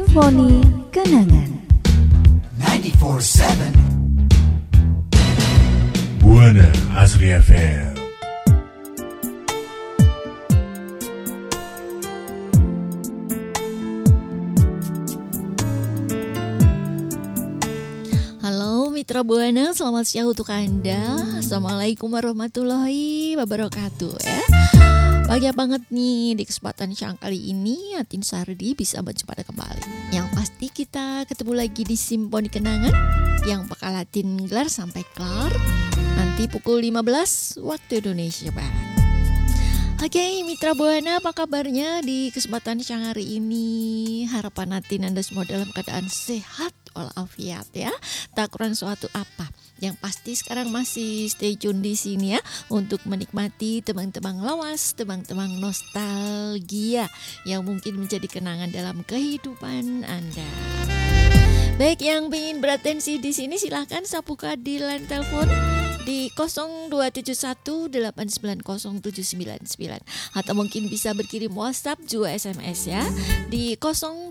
Simfoni Kenangan 94.7 Buana Asri FM. Halo Mitra Buana, selamat siang untuk Anda. Assalamualaikum warahmatullahi wabarakatuh ya. Bahagia banget nih di kesempatan siang kali ini Atin Sardi bisa berjumpa kembali. Yang pasti kita ketemu lagi di Simfoni Kenangan yang bakal Atin gelar sampai kelar nanti pukul 15 waktu Indonesia Barat. Oke, Mitra Buana, apa kabarnya di kesempatan siang hari ini? Harapan Atin Anda semua dalam keadaan sehat walafiat ya. Tak kurang suatu apa. Yang pasti sekarang masih stay tune di sini ya untuk menikmati tembang-tembang lawas, tembang-tembang nostalgia yang mungkin menjadi kenangan dalam kehidupan Anda. Baik, yang ingin beratensi di sini silahkan sapuka di line telepon di 0271890799 atau mungkin bisa berkirim WhatsApp juga SMS ya di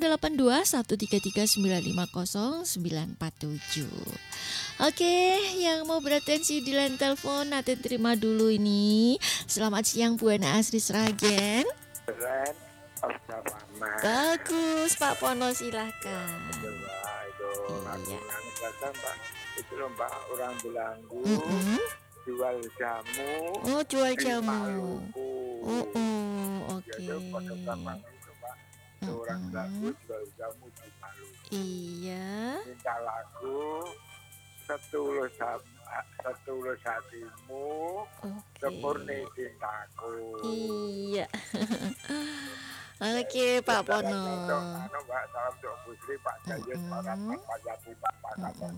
082133950947. Oke, yang mau beratensi di line telepon nanti terima dulu ini. Selamat siang Buana Asri Sragen. Bagus Pak Pono, silahkan. Iya. Itu loh Mbak, orang Belanggu jual jamu. Oh, jual jamu. Oke. Itu orang Belanggu jual jamu di Maluku. Iya. Minta lagu setulus hatimu, sempurni cintaku. Iya. Oke, Pak Pono. Mbak, salam untuk Busri, Pak Jayus, Pak Jati, Pak Kantor,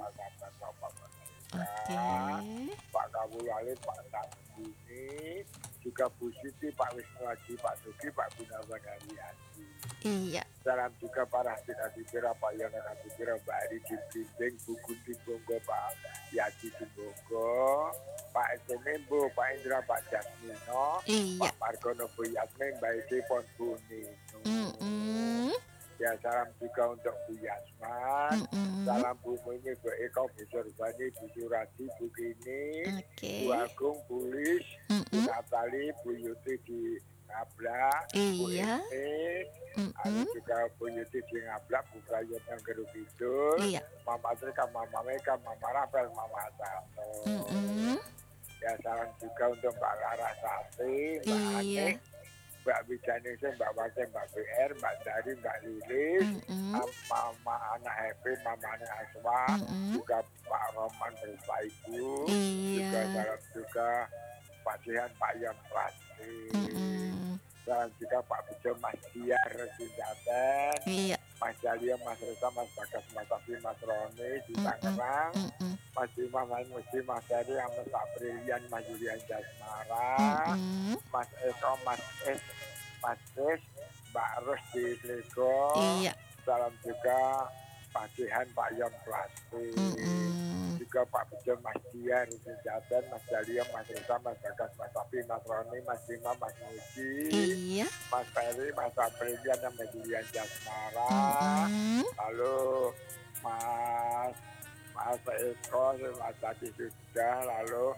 Oke. Pak Kabuyali, Pak Tandini, juga Bu Siti, Pak Wisnu Haji, Pak Sugi, Pak Gunawan Haryadi. Iya. Salam juga para Adipira, Pak Yonan Adipira, Mbak Ari di Blimbing, Bu Gunti Bonggo, Pak Yadi di Bonggo, Pak Esenembo, Pak Indra, Pak Jasmino, Iya. Pak Margono, Bu Yasmin, Mbak Edi, Pon Bu Nino. Ya, salam juga untuk Bu Yasman, salam Bu Mimi, Bu Eko, Bu Surbani, Bu Surati, Bu Kini, Bu Agung, Bu Lis, Bu Natali, Bu Yuti di Ngablak, Bu Iya. Ada juga Bu Yuti di Ngablak, Bu Prayut yang Geruk Kidul, Iya. Mama Trika, Mama Meka, Mama Rapel, Mama Sato. Ya, salam juga untuk Mbak Lara Sati, Mbak Anik, Mbak Wijaningsih, Mbak Wate, Mbak BR, Mbak Dari, Mbak Lilis, Mama Anak Happy, Mama Anak Aswa, juga Pak Roman bersama Ibu, juga salam juga Pak Jihan, Pak Yam Plastik, salam juga Pak Bejo, Mas Diar, Sindaten, Mas Jalia, Mas Reza, Mas Bagas, Mas Afi, Mas Roni di Tangerang, Mas Bima, Mas Musi, Mas Heri, Mas Aprilian, Mas Julian Jasmara, Mas Eko, Mas Es, Mas Des, Mbak Ros di Lego, salam juga Pak Jihan, Pak Yom Plastik, juga Pak Bejo, Mas Diar, Sindaten, Mas Jalia, Mas Reza, Mas Bagas, Mas Afi, Mas Roni, Mas Bima, Mas Musi, Mas Ferry, Mas Aprilian, dan Mas Julian Jasmara, lalu Mas Eko, Mas Tadi sudah, lalu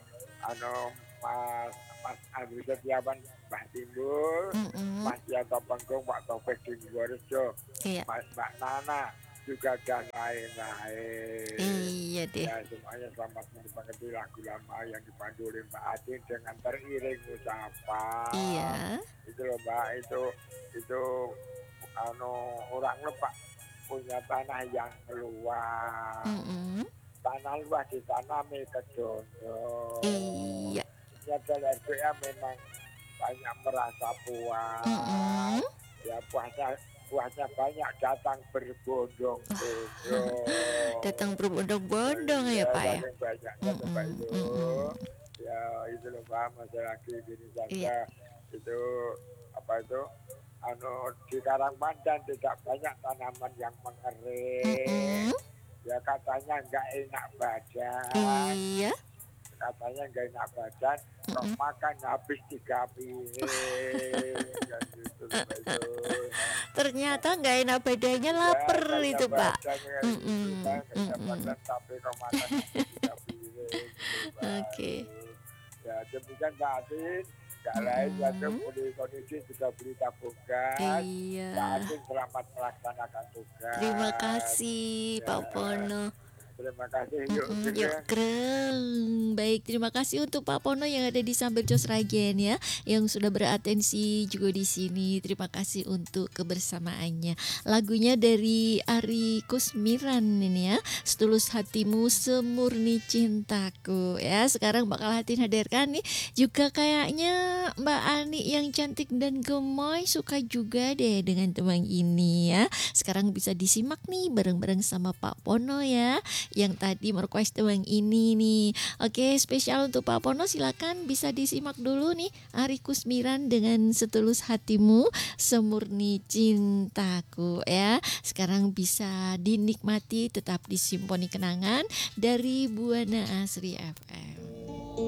Mas Andri Setiawan, Mbak Timbul, Mas Yanto Penggung, Pak Taufik di Ngurjo, Mbak Nana juga dan lain-lain. Iya deh. Ya, semuanya selamat menikmati lagu lama yang dipandu oleh Mbak Adin dengan teriring ucapan. Iya. Itu loh Mbak, itu orang Lepak punya tanah yang luas. Tanah luas ditanami kedono. Iya. Nyadar RPA memang banyak merasa puas. Ya, puasnya banyak datang berbondong-bondong. Datang berbondong-bondong ya Pak ya. Banyak ya itu loh Pak, masyarakat gini saja. Itu apa itu? Di Karangpandan tidak banyak tanaman yang mengering. Ya katanya nggak enak badan. Iya. Katanya nggak enak badan. Kok makan habis 3 piring. Gitu, ternyata nggak enak badannya, lapar itu Pak. Tapi kemana bisa piring. Oke. Ya demikian Pak Atin. Gak lain ya beli kondisi juga beli tabung gas. Iya. Pak Atin selamat melaksanakan tugas. Terima kasih Pak Pono. Terima kasih. Yuk keren. Baik, terima kasih untuk Pak Pono yang ada di Sambil Jos Ragen ya, yang sudah beratensi juga di sini. Terima kasih untuk kebersamaannya. Lagunya dari Ari Kusmiran ini ya, Setulus Hatimu Semurni Cintaku ya. Sekarang bakal Hatin hadirkan nih juga kayaknya Mbak Ani yang cantik dan gemoy, suka juga deh dengan teman ini ya. Sekarang bisa disimak nih bareng-bareng sama Pak Pono ya, yang tadi merequest teman ini nih. Oke, spesial untuk Pak Pono, silakan bisa disimak dulu nih Ari Kusmiran dengan Setulus Hatimu Semurni Cintaku ya. Sekarang bisa dinikmati tetap di Simponi Kenangan dari Buana Asri FM.